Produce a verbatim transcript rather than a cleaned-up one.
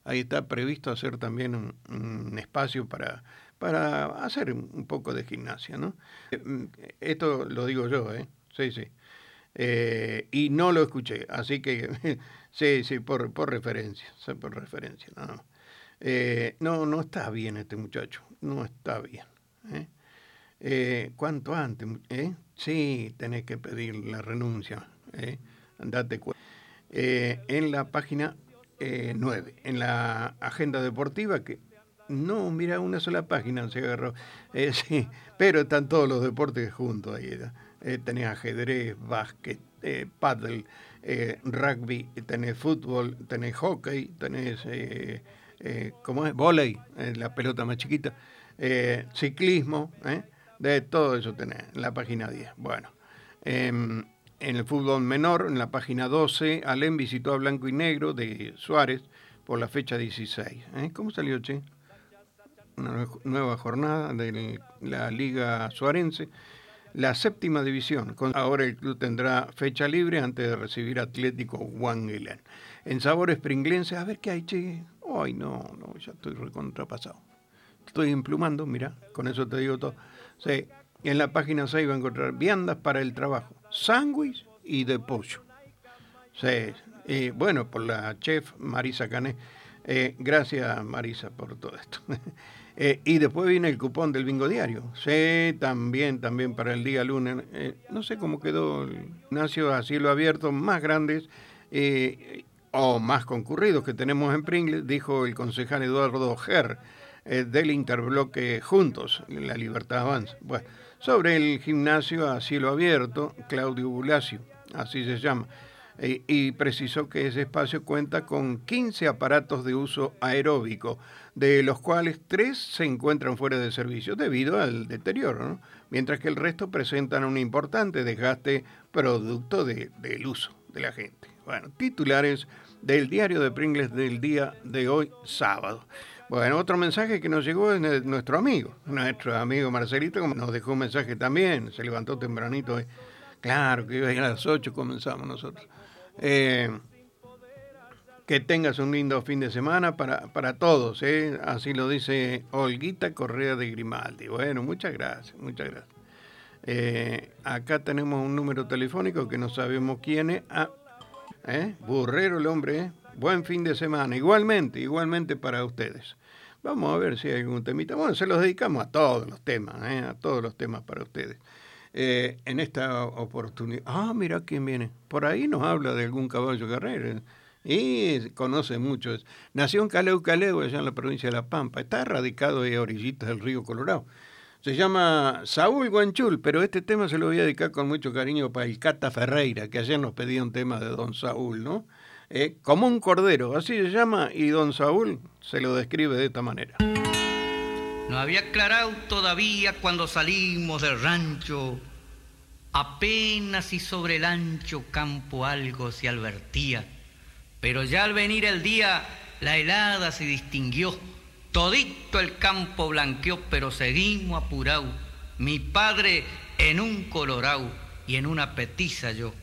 ahí está previsto hacer también un, un espacio para, para hacer un poco de gimnasia, ¿no? Esto lo digo yo, ¿eh? Sí, sí. Eh, y no lo escuché, así que sí, sí, por, por referencia, por referencia, no. Eh, no, no está bien este muchacho, no está bien. ¿eh? Eh, ¿Cuánto antes? ¿eh? Sí, tenés que pedir la renuncia, ¿eh? Andate cuenta. Eh, en la página eh, nueve, en la agenda deportiva, que no, mira, una sola página se agarró. Eh, sí, pero están todos los deportes juntos ahí. Eh, tenés ajedrez, básquet, eh, paddle, eh, rugby, tenés fútbol, tenés hockey, tenés, eh, eh, ¿cómo es? Vóley, eh, la pelota más chiquita, eh, ciclismo, ¿eh? De todo eso tenés en la página diez. Bueno, eh, en el fútbol menor, en la página doce, Alem visitó a Blanco y Negro de Suárez por la fecha dieciséis. ¿Eh? ¿Cómo salió, che? Una nueva jornada de la Liga Suarense, la séptima división. Ahora el club tendrá fecha libre antes de recibir Atlético Wangelén. En Sabores Pringlense, a ver qué hay, che. Ay, no, no, ya estoy recontrapasado. Estoy emplumando, mira, con eso te digo todo. Sí, en la página seis va a encontrar viandas para el trabajo, sándwich y de pollo. Sí, y bueno, por la chef Marisa Cané. Eh, gracias, Marisa, por todo esto. eh, y después viene el cupón del bingo diario. Sí, también, también para el día lunes. Eh, no sé cómo quedó el gimnasio a cielo abierto más grandes eh, o más concurridos que tenemos en Pringles, dijo el concejal Eduardo Ger eh, del Interbloque Juntos, La Libertad Avanza. Bueno, sobre el gimnasio a cielo abierto, Claudio Bulacio, así se llama. Y, y precisó que ese espacio cuenta con quince aparatos de uso aeróbico, de los cuales tres se encuentran fuera de servicio debido al deterioro, ¿no? Mientras que el resto presentan un importante desgaste producto de, del uso de la gente. Bueno, titulares del diario de Pringles del día de hoy, sábado. Bueno, otro mensaje que nos llegó es de nuestro amigo, nuestro amigo Marcelito, como nos dejó un mensaje también, se levantó tempranito hoy. Claro que hoy a las ocho comenzamos nosotros. Eh, que tengas un lindo fin de semana para, para todos, ¿eh? Así lo dice Olguita Correa de Grimaldi. Bueno, muchas gracias, muchas gracias. Eh, acá tenemos un número telefónico que no sabemos quién es. Ah, ¿eh? Burrero el hombre, ¿eh? Buen fin de semana, igualmente, igualmente para ustedes. Vamos a ver si hay algún temita. Bueno, se los dedicamos a todos los temas, ¿eh? A todos los temas para ustedes. Eh, en esta oportunidad, ah, mira quién viene, por ahí nos habla de algún caballo carrera, y conoce mucho, nació en Caleu Caleu, allá en la provincia de La Pampa, está radicado ahí a orillitas del río Colorado, se llama Saúl Guanchul, pero este tema se lo voy a dedicar con mucho cariño para el Cata Ferreira, que ayer nos pedía un tema de don Saúl, ¿no? Eh, como un cordero, así se llama, y don Saúl se lo describe de esta manera. No había aclarado todavía cuando salimos del rancho, apenas y sobre el ancho campo algo se advertía, pero ya al venir el día la helada se distinguió, todito el campo blanqueó, pero seguimos apurados, mi padre en un colorao y en una petiza yo.